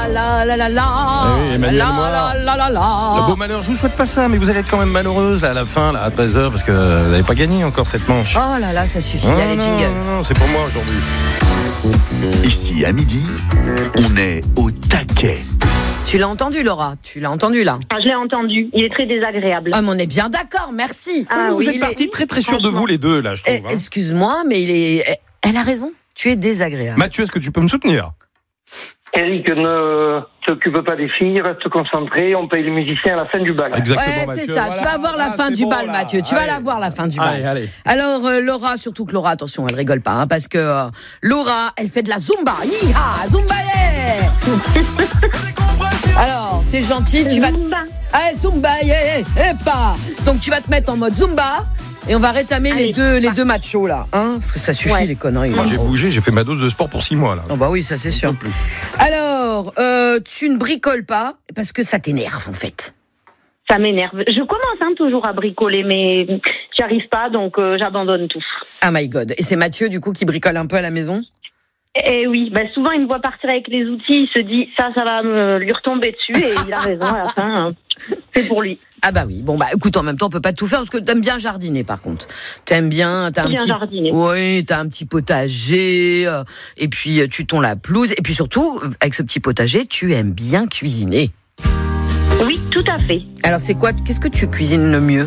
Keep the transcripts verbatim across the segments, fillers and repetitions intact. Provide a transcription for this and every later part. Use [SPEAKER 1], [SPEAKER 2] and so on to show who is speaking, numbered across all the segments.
[SPEAKER 1] la la la la la.
[SPEAKER 2] Oui, Emmanuel
[SPEAKER 1] la,
[SPEAKER 2] Moir.
[SPEAKER 1] la la la la.
[SPEAKER 2] Le beau malheur, je vous souhaite pas ça, mais vous allez être quand même malheureuse là, à la fin, là, à treize heures, parce que vous n'avez pas gagné encore cette manche.
[SPEAKER 1] Oh là là, ça suffit,
[SPEAKER 2] Non,
[SPEAKER 1] allez,
[SPEAKER 2] non,
[SPEAKER 1] jingle.
[SPEAKER 2] non, non, c'est pour moi aujourd'hui.
[SPEAKER 3] Ici, à midi, on est au taquet.
[SPEAKER 1] Tu l'as entendu, Laura? Tu l'as entendu, là?
[SPEAKER 4] Ah, je l'ai entendu. Il est très désagréable.
[SPEAKER 1] Ah, mais on est bien d'accord, merci.
[SPEAKER 4] Ah,
[SPEAKER 2] vous
[SPEAKER 4] oui,
[SPEAKER 2] êtes
[SPEAKER 4] il
[SPEAKER 2] partis
[SPEAKER 4] est-
[SPEAKER 2] très très sûrs de vous les deux, là, je trouve.
[SPEAKER 1] Eh,
[SPEAKER 2] hein.
[SPEAKER 1] excuse-moi, mais il est... Elle a raison, tu es désagréable.
[SPEAKER 2] Mathieu, est-ce que tu peux me soutenir?
[SPEAKER 5] Eric, ne t'occupe pas des filles, reste concentré, on paye les musiciens à la fin du bal.
[SPEAKER 2] Exactement,
[SPEAKER 1] Ouais,
[SPEAKER 2] Mathieu.
[SPEAKER 1] c'est ça,
[SPEAKER 2] Voilà.
[SPEAKER 1] tu vas voir la
[SPEAKER 2] Ah,
[SPEAKER 1] fin
[SPEAKER 2] c'est
[SPEAKER 1] du
[SPEAKER 2] bon,
[SPEAKER 1] bal,
[SPEAKER 2] là.
[SPEAKER 1] Mathieu. Tu vas
[SPEAKER 2] Allez.
[SPEAKER 1] la voir la fin du bal.
[SPEAKER 2] Allez, allez.
[SPEAKER 1] Alors, euh, Laura, surtout que Laura, attention, elle rigole pas, hein, parce que euh, Laura, elle fait de la Zumba. Hi-ha, Zumba, yeah. Alors, t'es gentil, tu vas...
[SPEAKER 4] Zumba.
[SPEAKER 1] Allez, Zumba, yeah, yeah, et pas. Donc, tu vas te mettre en mode Zumba, et on va rétamer les
[SPEAKER 4] Allez,
[SPEAKER 1] deux, les deux machos, là. Hein, parce que ça suffit,
[SPEAKER 4] Ouais.
[SPEAKER 1] les conneries.
[SPEAKER 2] Moi, j'ai bougé, j'ai fait ma dose de sport pour six mois, là.
[SPEAKER 1] Oh bah oui, ça c'est sûr. Alors, euh, tu ne bricoles pas, parce que ça t'énerve, en fait.
[SPEAKER 4] Ça m'énerve. Je commence hein, toujours à bricoler, mais j'y arrive pas, donc euh, j'abandonne tout.
[SPEAKER 1] Ah my God. Et c'est Mathieu, du coup, qui bricole un peu à la maison?
[SPEAKER 4] Et oui, bah souvent il me voit partir avec les outils, il se dit ça, ça va me lui retomber dessus, et il a raison à la fin. Hein. C'est pour lui.
[SPEAKER 1] Ah bah oui. Bon bah écoute, en même temps, on peut pas tout faire parce que t'aimes bien jardiner par contre. T'aimes bien, t'as un
[SPEAKER 4] Bien
[SPEAKER 1] petit,
[SPEAKER 4] jardiner.
[SPEAKER 1] oui, t'as un petit potager, euh, et puis euh, tu tonds la pelouse, et puis surtout avec ce petit potager, tu aimes bien cuisiner.
[SPEAKER 4] Oui, tout à fait.
[SPEAKER 1] Alors c'est quoi, qu'est-ce que tu cuisines le mieux?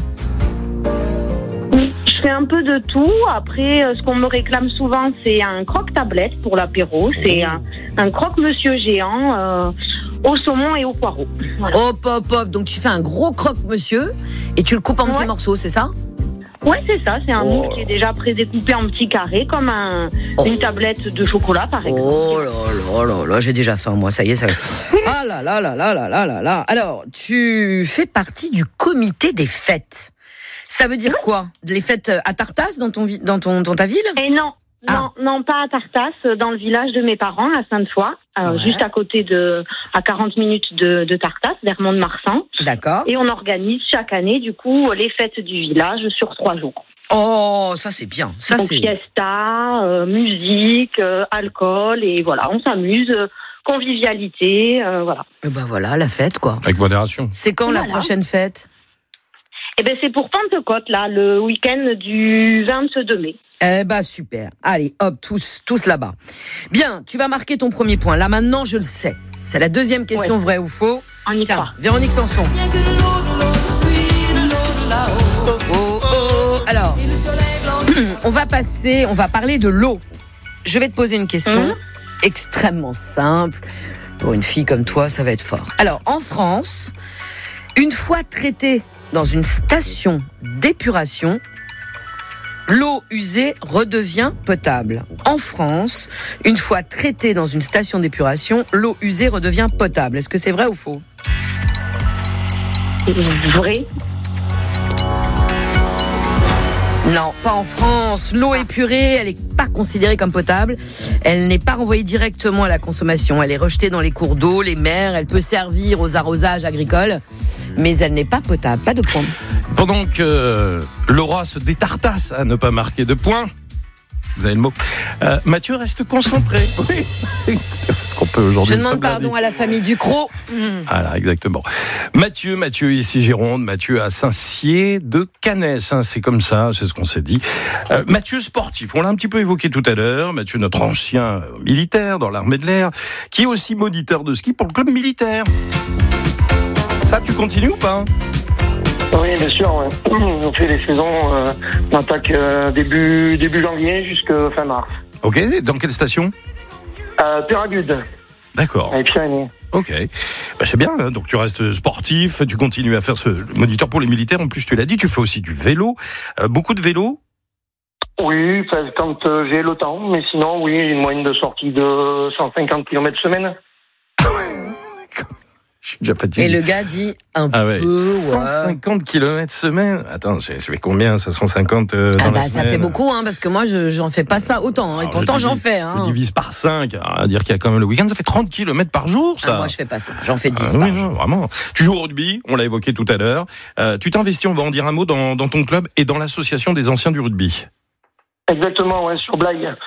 [SPEAKER 4] Je fais un peu de tout. Après, euh, ce qu'on me réclame souvent, c'est un croque-tablette pour l'apéro. C'est un, un croque-monsieur géant euh, au saumon et au poireau. Voilà.
[SPEAKER 1] Hop hop hop. Donc tu fais un gros croque-monsieur et tu le coupes en petits
[SPEAKER 4] Ouais.
[SPEAKER 1] morceaux, c'est ça?
[SPEAKER 4] Ouais, c'est ça. C'est un
[SPEAKER 1] Oh.
[SPEAKER 4] moule qui est déjà prédécoupé en petits carrés, comme un,
[SPEAKER 1] Oh.
[SPEAKER 4] une tablette de chocolat, par exemple.
[SPEAKER 1] Oh là là là là, j'ai déjà faim moi, ça y est. Ça... Ah là là là là là là là là. Alors, tu fais partie du comité des fêtes. Ça veut dire quoi? Les fêtes à Tartas dans ton vi- dans ton dans ta ville?
[SPEAKER 4] Et non,
[SPEAKER 1] Ah.
[SPEAKER 4] non, non, pas à Tartas, dans le village de mes parents, à Sainte-Foy, euh,
[SPEAKER 1] Ouais.
[SPEAKER 4] juste à côté de, à quarante minutes de, de Tartas, vers Mont-de-Marsan.
[SPEAKER 1] D'accord.
[SPEAKER 4] Et on organise chaque année, du coup, les fêtes du village sur trois jours.
[SPEAKER 1] Oh, ça c'est bien. Ça
[SPEAKER 4] Donc,
[SPEAKER 1] c'est
[SPEAKER 4] fiesta, euh, musique, euh, alcool, et voilà, on s'amuse, euh, convivialité, euh, voilà.
[SPEAKER 1] Eh ben voilà, la fête quoi.
[SPEAKER 2] Avec modération.
[SPEAKER 1] C'est quand la
[SPEAKER 4] Voilà.
[SPEAKER 1] prochaine fête?
[SPEAKER 4] Et ben c'est pour Pentecôte, là, le week-end du vingt-deux mai.
[SPEAKER 1] Eh ben super. Allez, hop, tous tous là-bas. Bien, tu vas marquer ton premier point. Là maintenant, je le sais. C'est la deuxième question,
[SPEAKER 4] Ouais.
[SPEAKER 1] vrai ou faux.
[SPEAKER 4] On y
[SPEAKER 1] Tiens,
[SPEAKER 4] croit.
[SPEAKER 1] Véronique Sanson. Oh, oh, alors, on va passer, on va parler de l'eau. Je vais te poser une question
[SPEAKER 4] Mhm.
[SPEAKER 1] extrêmement simple. Pour une fille comme toi, ça va être fort. Alors, en France, une fois traitée dans une station d'épuration, l'eau usée redevient potable. En France, une fois traitée dans une station d'épuration, l'eau usée redevient potable. Est-ce que c'est vrai ou faux?
[SPEAKER 4] Vrai.
[SPEAKER 1] Non, pas en France. L'eau épurée, elle n'est pas considérée comme potable. Elle n'est pas renvoyée directement à la consommation. Elle est rejetée dans les cours d'eau, les mers. Elle peut servir aux arrosages agricoles, mais elle n'est pas potable. Pas de point.
[SPEAKER 2] Pendant que euh, Laura se détartasse à ne pas marquer de points, vous avez le mot, euh, Mathieu reste concentré. Oui, parce qu'on peut aujourd'hui...
[SPEAKER 1] Je demande
[SPEAKER 2] nous sommes lundi.
[SPEAKER 1] pardon à la famille Ducrot.
[SPEAKER 2] Voilà, exactement. Mathieu, Mathieu ici Gironde, Mathieu à Saint-Cier de Canès, hein, c'est comme ça, c'est ce qu'on s'est dit. Euh, Mathieu sportif, on l'a un petit peu évoqué tout à l'heure, Mathieu notre ancien militaire dans l'armée de l'air, qui est aussi moniteur de ski pour le club militaire. Ça, tu continues ou pas ?
[SPEAKER 5] Oui, bien sûr. Ouais. On fait les saisons, euh, on attaque euh, début, début janvier jusqu'à fin mars.
[SPEAKER 2] Ok, dans quelle station ?
[SPEAKER 5] Euh, Péragude,
[SPEAKER 2] D'accord.
[SPEAKER 5] avec Pyrénées.
[SPEAKER 2] Ok, bah, c'est bien, hein. Donc tu restes sportif, tu continues à faire ce moniteur pour les militaires, en plus tu l'as dit, tu fais aussi du vélo, euh, beaucoup de vélo.
[SPEAKER 5] Oui, enfin, quand euh, j'ai le temps, mais sinon, oui, une moyenne de sortie de cent cinquante kilomètres semaine.
[SPEAKER 2] Je suis déjà fatigué.
[SPEAKER 1] Et le gars dit un
[SPEAKER 2] Ah ouais,
[SPEAKER 1] peu. Ouais.
[SPEAKER 2] cent cinquante kilomètres semaine. Attends, ça fait combien ça, cent cinquante euh, dans
[SPEAKER 1] Ah
[SPEAKER 2] la
[SPEAKER 1] bah ça
[SPEAKER 2] semaine
[SPEAKER 1] fait beaucoup, hein, parce que moi je j'en fais pas ça autant, hein, et
[SPEAKER 2] Alors,
[SPEAKER 1] pourtant
[SPEAKER 2] je
[SPEAKER 1] j'en
[SPEAKER 2] divise-
[SPEAKER 1] fais. Hein.
[SPEAKER 2] Je divise par cinq, à dire qu'il y a quand même le week-end, ça fait trente kilomètres par jour, ça.
[SPEAKER 1] Ah, moi je fais pas ça, j'en fais dix
[SPEAKER 2] Ah
[SPEAKER 1] par
[SPEAKER 2] oui,
[SPEAKER 1] jour.
[SPEAKER 2] non, vraiment. Tu joues au rugby, on l'a évoqué tout à l'heure. Euh, tu t'investis, on va en dire un mot, dans, dans ton club et dans l'association des anciens du rugby.
[SPEAKER 5] Exactement, ouais, sur Blaye.